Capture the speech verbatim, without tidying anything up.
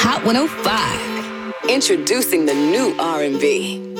Hot one oh five. Introducing the new R and B.